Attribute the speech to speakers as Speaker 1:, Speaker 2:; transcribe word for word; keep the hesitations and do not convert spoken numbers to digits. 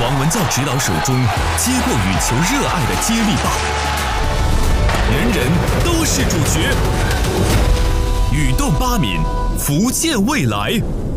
Speaker 1: 王文教指导手中接过羽球热爱的接力棒，人人都是主角。羽动八闽，福建未来。